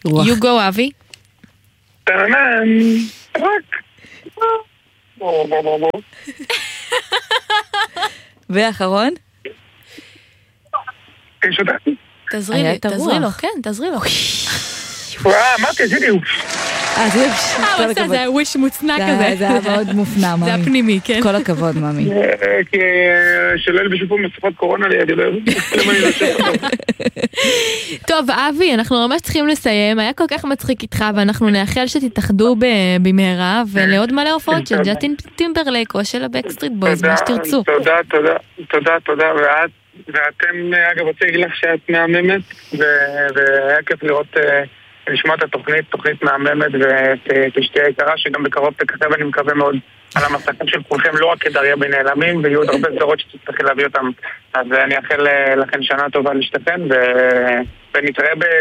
You go, אבי. טרנן, רק. ואחרון? שותקתי. תזרי לו, כן, תזרי לו. מה תזרי? הוא עושה, זה היה וויש מוצנע כזה. זה היה מאוד מופנע, ממי. זה היה פנימי, כן. כל הכבוד, ממי. כי שלא יהיה בשביל פה מספת קורונה לידי, לא טוב, אבי, אנחנו ממש צריכים לסיים. היה כל כך מצחיק איתך, ואנחנו נאחל שתתאחדו במהרה, ולעוד מלא הופעות של ג'סטין טימברלייק, או של הבקסטריט בויז, מה שתרצו. תודה, ואתם, אגב, רוצה להגיד לך שאת מהממת, והיה כיף לראות, לשמוע את תוכנית מהממת, ותשתהיה יקרה, שגם בקרוב תכתב, אני מקווה מאוד, על המסכים של כולכם, לא רק כדריה בנעלמים, ויהיו עוד הרבה סדרות שתצטרכי להביא אותם. אז אני אאחל לכם שנה טובה להשתפן, ונתראה